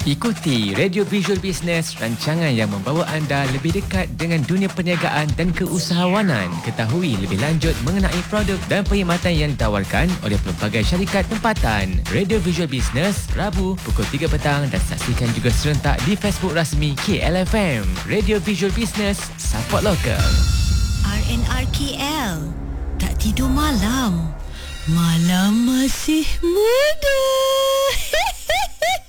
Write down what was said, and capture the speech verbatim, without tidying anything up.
Ikuti Radio Visual Business, rancangan yang membawa anda lebih dekat dengan dunia perniagaan dan keusahawanan. Ketahui lebih lanjut mengenai produk dan perkhidmatan yang ditawarkan oleh pelbagai syarikat tempatan. Radio Visual Business, Rabu pukul tiga petang dan saksikan juga serentak di Facebook rasmi K L F M. Radio Visual Business, support lokal. R N R K L. Tak tidur malam. Malam masih muda.